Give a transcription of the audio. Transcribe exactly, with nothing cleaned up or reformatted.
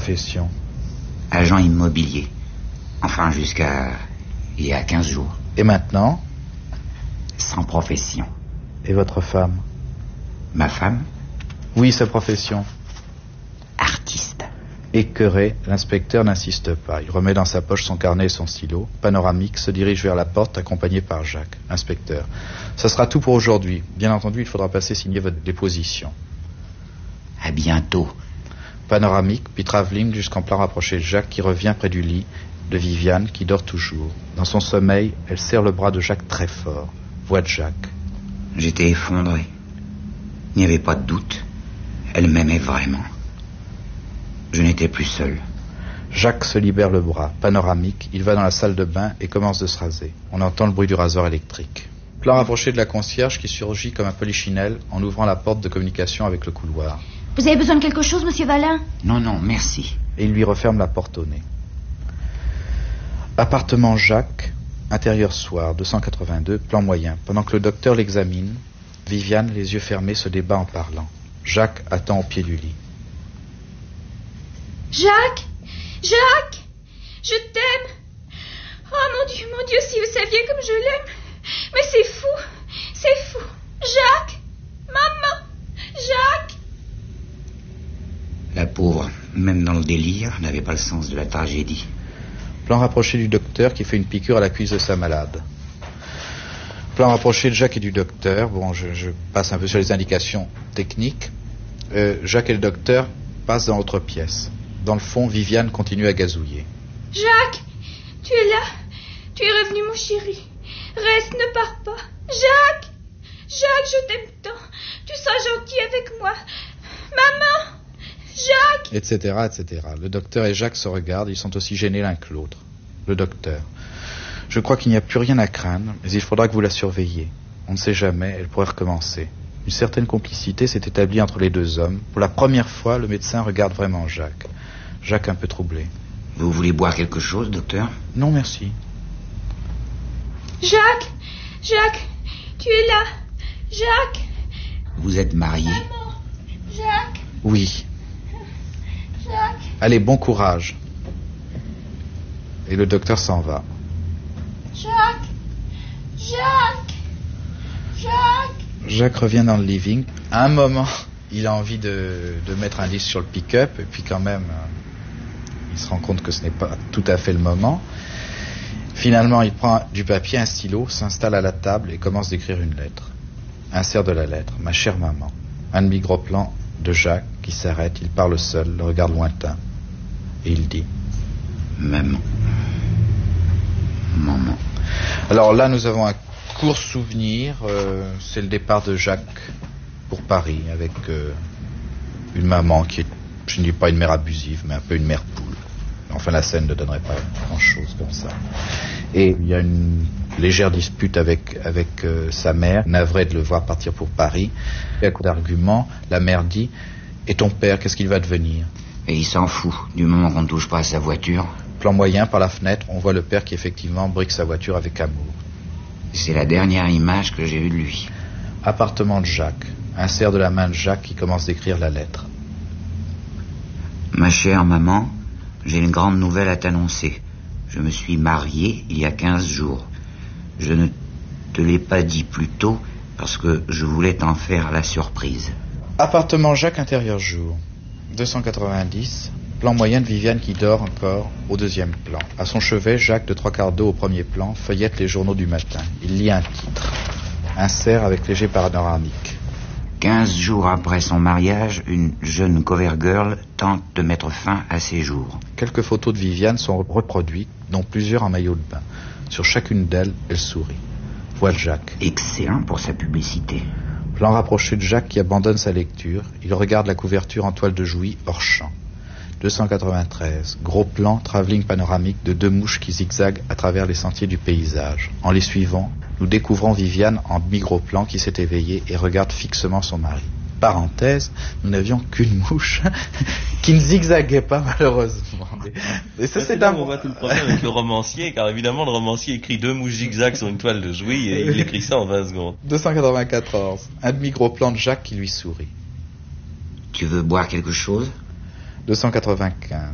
profession? Agent immobilier. Enfin, jusqu'à... il y a quinze jours. Et maintenant? Sans profession. Et votre femme? Ma femme? Oui, sa profession. Artiste. Écœuré, l'inspecteur n'insiste pas. Il remet dans sa poche son carnet et son stylo. Panoramique se dirige vers la porte, accompagné par Jacques. Inspecteur. Ça sera tout pour aujourd'hui. Bien entendu, il faudra passer signer votre déposition. À bientôt. Panoramique, puis travelling jusqu'en plan rapproché de Jacques qui revient près du lit de Viviane qui dort toujours. Dans son sommeil, elle serre le bras de Jacques très fort. Voix de Jacques. J'étais effondré. Il n'y avait pas de doute. Elle m'aimait vraiment. Je n'étais plus seul. Jacques se libère le bras. Panoramique, il va dans la salle de bain et commence de se raser. On entend le bruit du rasoir électrique. Plan rapproché de la concierge qui surgit comme un polichinelle en ouvrant la porte de communication avec le couloir. Vous avez besoin de quelque chose, monsieur Valin? Non, non, merci. Et il lui referme la porte au nez. Appartement Jacques, intérieur soir, deux cent quatre-vingt-deux, plan moyen. Pendant que le docteur l'examine, Viviane, les yeux fermés, se débat en parlant. Jacques attend au pied du lit. Jacques! Jacques! Je t'aime! Oh mon Dieu, mon Dieu, si vous saviez comme je l'aime! Mais c'est fou! C'est fou! Jacques! Maman! Jacques! La pauvre, même dans le délire, n'avait pas le sens de la tragédie. Plan rapproché du docteur qui fait une piqûre à la cuisse de sa malade. Plan rapproché de Jacques et du docteur. Bon, je, je passe un peu sur les indications techniques. Euh, Jacques et le docteur passent dans l'autre pièce. Dans le fond, Viviane continue à gazouiller. Jacques, tu es là. Tu es revenu, mon chéri. Reste, ne pars pas. Jacques! Jacques, je t'aime tant. Tu seras gentil avec moi. Maman! Jacques! Etc, et cetera. Le docteur et Jacques se regardent, ils sont aussi gênés l'un que l'autre. Le docteur. Je crois qu'il n'y a plus rien à craindre, mais il faudra que vous la surveilliez. On ne sait jamais, elle pourrait recommencer. Une certaine complicité s'est établie entre les deux hommes. Pour la première fois, le médecin regarde vraiment Jacques. Jacques un peu troublé. Vous voulez boire quelque chose, docteur? Non, merci. Jacques! Jacques! Tu es là! Jacques! Vous êtes marié? Maman! Jacques! Oui. Jacques! Allez, bon courage. Et le docteur s'en va. Jacques! Jacques! Jacques! Jacques revient dans le living. À un moment, il a envie de, de mettre un disque sur le pick-up, et puis quand même, euh, il se rend compte que ce n'est pas tout à fait le moment. Finalement, il prend du papier, un stylo, s'installe à la table et commence d'écrire une lettre. Insert de la lettre. Ma chère maman. Un demi-gros plan de Jacques qui s'arrête, il parle seul, le regard lointain. Et il dit... Maman. Maman. Alors là, nous avons un court souvenir. Euh, c'est le départ de Jacques pour Paris avec euh, une maman qui est, je ne dis pas une mère abusive, mais un peu une mère poule. Enfin, la scène ne donnerait pas grand-chose comme ça. Et il y a une légère dispute avec, avec euh, sa mère, navrée de le voir partir pour Paris. Et à coup d'argument, la mère dit « Et ton père, qu'est-ce qu'il va devenir ?» Et il s'en fout, du moment qu'on ne touche pas à sa voiture. Plan moyen, par la fenêtre, on voit le père qui effectivement brique sa voiture avec amour. C'est la dernière image que j'ai eue de lui. Appartement de Jacques. Insert de la main de Jacques qui commence d'écrire la lettre. Ma chère maman, j'ai une grande nouvelle à t'annoncer. Je me suis marié il y a quinze jours. Je ne te l'ai pas dit plus tôt parce que je voulais t'en faire la surprise. Appartement Jacques, intérieur jour. deux cent quatre-vingt-dix. Plan moyen de Viviane qui dort encore au deuxième plan. À son chevet, Jacques, de trois quarts d'eau au premier plan, feuillette les journaux du matin. Il lit un titre. Insert avec léger panoramique. Quinze jours après son mariage, une jeune cover girl tente de mettre fin à ses jours. Quelques photos de Viviane sont reproduites, dont plusieurs en maillot de bain. Sur chacune d'elles, elle sourit. Voix de Jacques. Excellent pour sa publicité. Plan rapproché de Jacques qui abandonne sa lecture. Il regarde la couverture en toile de Jouy, hors champ. deux cent quatre-vingt-treize. Gros plan, travelling panoramique de deux mouches qui zigzaguent à travers les sentiers du paysage. En les suivant, nous découvrons Viviane en demi-gros plan qui s'est éveillée et regarde fixement son mari. Parenthèse, nous n'avions qu'une mouche qui ne zigzaguait pas malheureusement. Et ça, c'est là où on voit tout le problème avec le romancier, car évidemment le romancier écrit deux mouches zigzags sur une toile de Jouy et il écrit ça en vingt secondes. deux cent quatre-vingt-quatorze. Un demi-gros plan de Jacques qui lui sourit. Tu veux boire quelque chose? deux cent quatre-vingt-quinze.